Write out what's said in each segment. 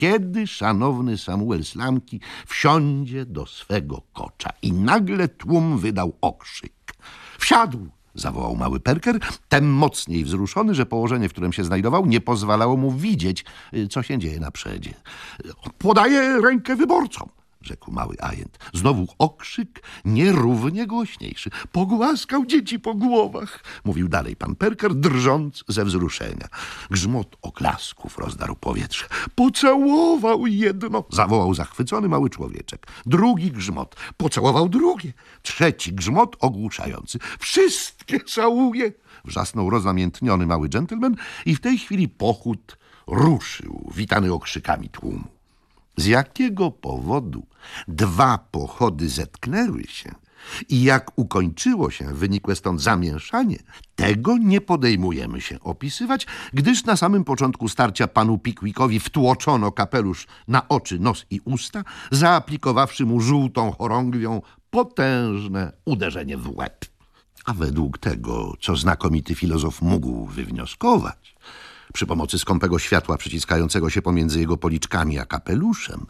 kiedy szanowny Samuel Slamki wsiądzie do swego kocza. I nagle tłum wydał okrzyk. Wsiadł! Zawołał mały Perker, tem mocniej wzruszony, że położenie, w którym się znajdował, nie pozwalało mu widzieć, co się dzieje na przedzie. Podaję rękę wyborcom, rzekł mały ajent. Znowu okrzyk, nierównie głośniejszy. Pogłaskał dzieci po głowach, mówił dalej pan Perker, drżąc ze wzruszenia. Grzmot oklasków rozdarł powietrze. Pocałował jedno, zawołał zachwycony mały człowieczek. Drugi grzmot, pocałował drugie. Trzeci grzmot ogłuszający. Wszystkie całuje, wrzasnął roznamiętniony mały dżentelmen i w tej chwili pochód ruszył, witany okrzykami tłumu. Z jakiego powodu dwa pochody zetknęły się i jak ukończyło się wynikłe stąd zamieszanie, tego nie podejmujemy się opisywać, gdyż na samym początku starcia panu Pickwickowi wtłoczono kapelusz na oczy, nos i usta, zaaplikowawszy mu żółtą chorągwią potężne uderzenie w łeb. A według tego, co znakomity filozof mógł wywnioskować, przy pomocy skąpego światła przyciskającego się pomiędzy jego policzkami a kapeluszem,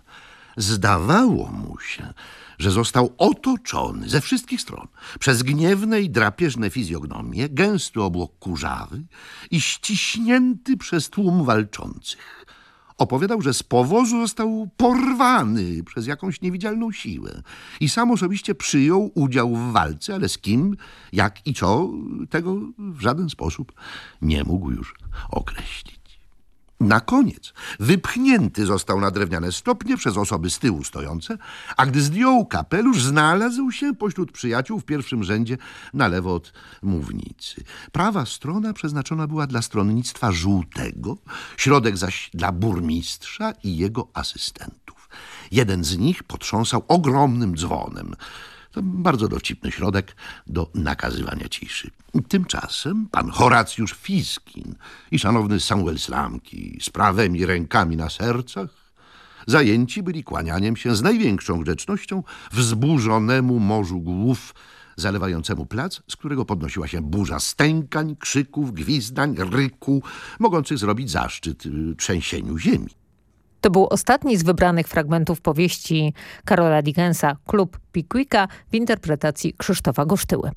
zdawało mu się, że został otoczony ze wszystkich stron przez gniewne i drapieżne fizjognomie, gęsty obłok kurzawy i ściśnięty przez tłum walczących. Opowiadał, że z powozu został porwany przez jakąś niewidzialną siłę i sam osobiście przyjął udział w walce, ale z kim, jak i co, tego w żaden sposób nie mógł już określić. Na koniec wypchnięty został na drewniane stopnie przez osoby z tyłu stojące, a gdy zdjął kapelusz, znalazł się pośród przyjaciół w pierwszym rzędzie na lewo od mównicy. Prawa strona przeznaczona była dla stronnictwa żółtego, środek zaś dla burmistrza i jego asystentów. Jeden z nich potrząsał ogromnym dzwonem. To bardzo dowcipny środek do nakazywania ciszy. Tymczasem pan Horacjusz Fiskin i szanowny Samuel Slamki z prawymi rękami na sercach zajęci byli kłanianiem się z największą grzecznością wzburzonemu morzu głów zalewającemu plac, z którego podnosiła się burza stękań, krzyków, gwizdań, ryku, mogących zrobić zaszczyt trzęsieniu ziemi. To był ostatni z wybranych fragmentów powieści Karola Dickensa Klub Pickwicka w interpretacji Krzysztofa Gosztyły.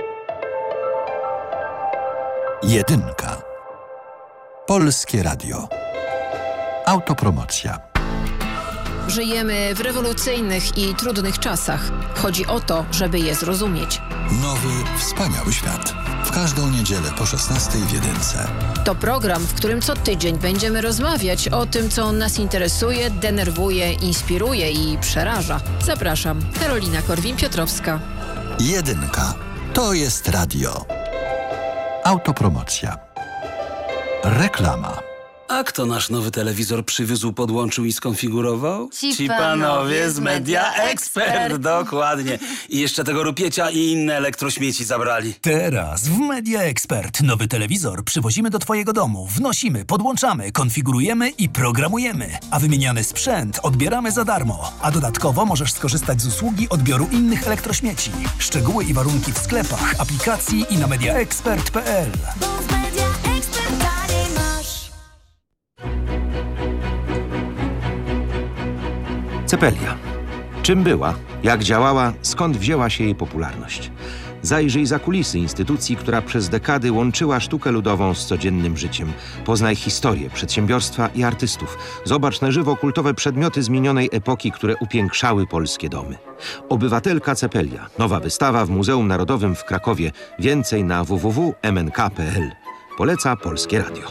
Jedynka. Polskie Radio. Autopromocja. Żyjemy w rewolucyjnych i trudnych czasach. Chodzi o to, żeby je zrozumieć. Nowy, wspaniały świat. W każdą niedzielę po 16:00 w Jedynce. To program, w którym co tydzień będziemy rozmawiać o tym, co nas interesuje, denerwuje, inspiruje i przeraża. Zapraszam, Karolina Korwin-Piotrowska. Jedynka. To jest radio. Autopromocja. Reklama. A kto nasz nowy telewizor przywiózł, podłączył i skonfigurował? Ci panowie z Media Expert. Dokładnie. I jeszcze tego rupiecie i inne elektrośmieci zabrali. Teraz w Media Expert nowy telewizor przywozimy do twojego domu, wnosimy, podłączamy, konfigurujemy i programujemy. A wymieniany sprzęt odbieramy za darmo. A dodatkowo możesz skorzystać z usługi odbioru innych elektrośmieci. Szczegóły i warunki w sklepach, aplikacji i na mediaexpert.pl. Cepelia. Czym była, jak działała, skąd wzięła się jej popularność? Zajrzyj za kulisy instytucji, która przez dekady łączyła sztukę ludową z codziennym życiem. Poznaj historię, przedsiębiorstwa i artystów. Zobacz na żywo kultowe przedmioty z minionej epoki, które upiększały polskie domy. Obywatelka Cepelia. Nowa wystawa w Muzeum Narodowym w Krakowie. Więcej na www.mnk.pl. Poleca Polskie Radio.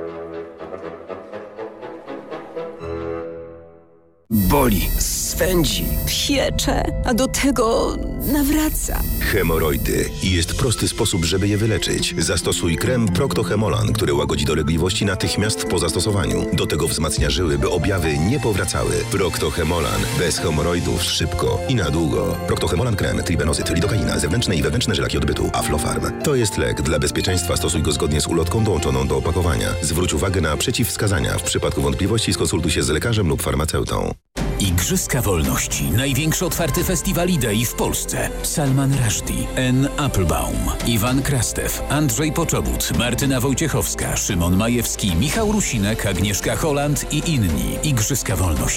Boli, swędzi, piecze, a do tego nawraca. Hemoroidy. I jest prosty sposób, żeby je wyleczyć. Zastosuj krem Procto-Hemolan, który łagodzi dolegliwości natychmiast po zastosowaniu. Do tego wzmacnia żyły, by objawy nie powracały. Procto-Hemolan. Bez hemoroidów szybko i na długo. Procto-Hemolan krem, tribenozyt, lidokaina, zewnętrzne i wewnętrzne żelaki odbytu, Aflofarm. To jest lek. Dla bezpieczeństwa stosuj go zgodnie z ulotką dołączoną do opakowania. Zwróć uwagę na przeciwwskazania. W przypadku wątpliwości skonsultuj się z lekarzem lub farmaceutą. Igrzyska Wolności. Największy otwarty festiwal idei w Polsce. Salman Rushdie, Anne Applebaum, Iwan Krastew, Andrzej Poczobut, Martyna Wojciechowska, Szymon Majewski, Michał Rusinek, Agnieszka Holland i inni. Igrzyska Wolności.